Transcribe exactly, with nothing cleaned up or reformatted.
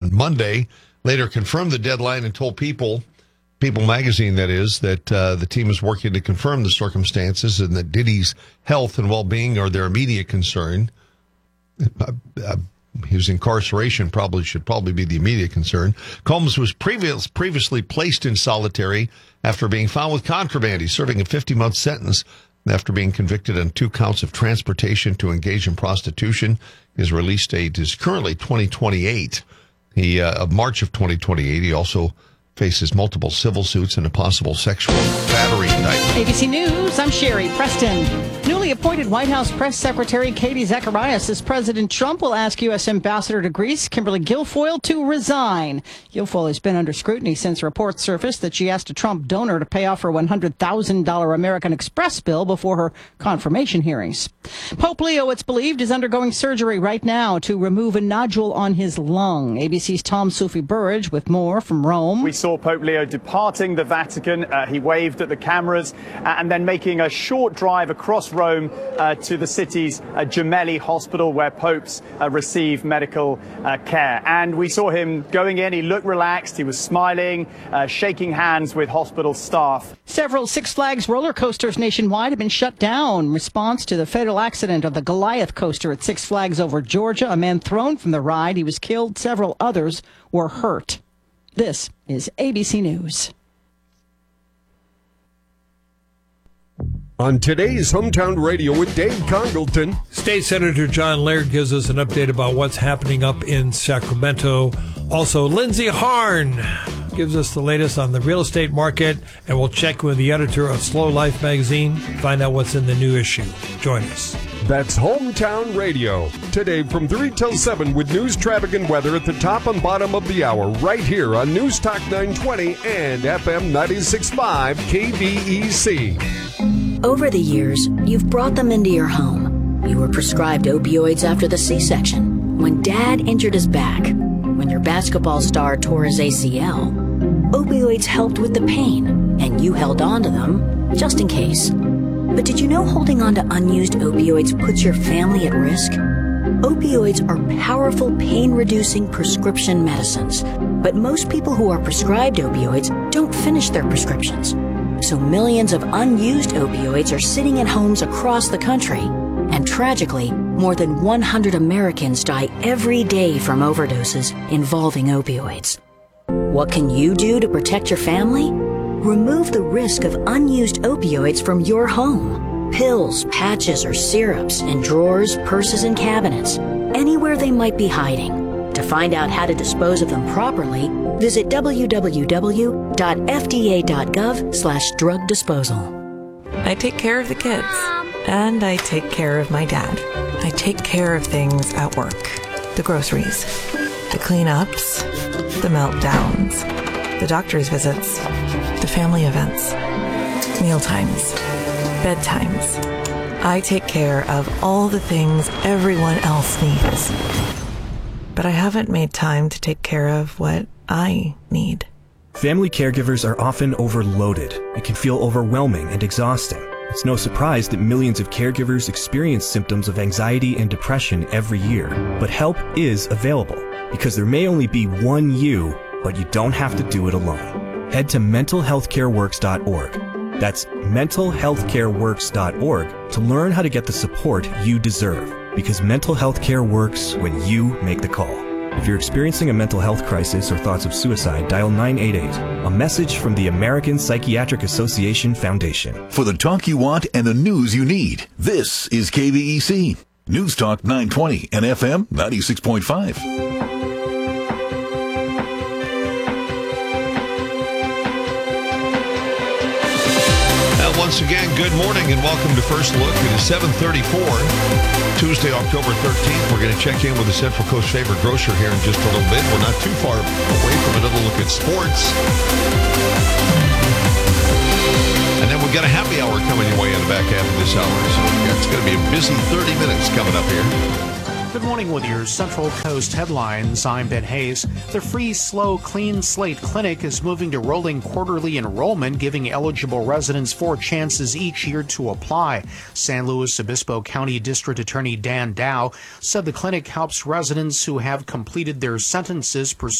on Monday. Later confirmed the deadline and told People, People magazine, that is, that uh, the team is working to confirm the circumstances and that Diddy's health and well-being are their immediate concern. Uh, uh, his incarceration probably should probably be the immediate concern. Combs was previous, previously placed in solitary after being found with contraband. He's serving a fifty-month sentence after being convicted on two counts of transportation to engage in prostitution. His release date is currently twenty twenty-eight. He, uh, of March of twenty twenty-eight. He also faces multiple civil suits and a possible sexual battery indictment. A B C News, I'm Sherry Preston. Newly appointed White House Press Secretary Katie Zacharias says President Trump will ask U S. Ambassador to Greece, Kimberly Guilfoyle, to resign. Guilfoyle has been under scrutiny since reports surfaced that she asked a Trump donor to pay off her one hundred thousand dollars American Express bill before her confirmation hearings. Pope Leo, it's believed, is undergoing surgery right now to remove a nodule on his lung. A B C's Tom Sufi Burridge with more from Rome. We saw Pope Leo departing the Vatican. Uh, he waved at the cameras uh, and then making a short drive across Rome uh, to the city's uh, Gemelli Hospital, where popes uh, receive medical uh, care. And we saw him going in. He looked relaxed. He was smiling, uh, shaking hands with hospital staff. Several Six Flags roller coasters nationwide have been shut down in response to the fatal accident of the Goliath coaster at Six Flags over Georgia. A man thrown from the ride. He was killed. Several others were hurt. This is A B C News. On today's Hometown Radio with Dave Congleton. State Senator John Laird gives us an update about what's happening up in Sacramento. Also, Lindsay Harn gives us the latest on the real estate market, and we'll check with the editor of Slow Life magazine, find out what's in the new issue. Join us. That's Hometown Radio. Today from three till seven with news, traffic, and weather at the top and bottom of the hour, right here on News Talk nine twenty and F M ninety-six point five K V E C. Over the years, you've brought them into your home. You were prescribed opioids after the C-section, when Dad injured his back, when your basketball star tore his A C L. Opioids helped with the pain, and you held on to them just in case. But did you know holding on to unused opioids puts your family at risk? Opioids are powerful pain-reducing prescription medicines, but most people who are prescribed opioids don't finish their prescriptions. So millions of unused opioids are sitting in homes across the country. And tragically, more than one hundred Americans die every day from overdoses involving opioids. What can you do to protect your family? Remove the risk of unused opioids from your home. Pills, patches, or syrups in drawers, purses, and cabinets, anywhere they might be hiding. To find out how to dispose of them properly, visit w w w dot f d a dot gov slash drug disposal. I take care of the kids, and I take care of my dad. I take care of things at work. The groceries, the cleanups, the meltdowns, the doctor's visits, the family events, mealtimes, bedtimes. I take care of all the things everyone else needs. But I haven't made time to take care of what I need. Family caregivers are often overloaded. It can feel overwhelming and exhausting. It's no surprise that millions of caregivers experience symptoms of anxiety and depression every year. But help is available, because there may only be one you, but you don't have to do it alone. Head to mental health care works dot org. That's mental health care works dot org to learn how to get the support you deserve, because mental health care works when you make the call. If you're experiencing a mental health crisis or thoughts of suicide, dial nine eight eight. A message from the American Psychiatric Association Foundation. For the talk you want and the news you need, this is K V E C. News Talk nine twenty and F M ninety-six point five. Once again, good morning and welcome to First Look. It is seven thirty-four, Tuesday, October thirteenth. We're going to check in with the Central Coast favorite grocer here in just a little bit. We're not too far away from another look at sports. And then we've got a happy hour coming your way in the back half of this hour. So yeah, it's going to be a busy thirty minutes coming up here. Good morning with your Central Coast headlines. I'm Ben Hayes. The free Slow Clean Slate Clinic is moving to rolling quarterly enrollment, giving eligible residents four chances each year to apply. San Luis Obispo County District Attorney Dan Dow said the clinic helps residents who have completed their sentences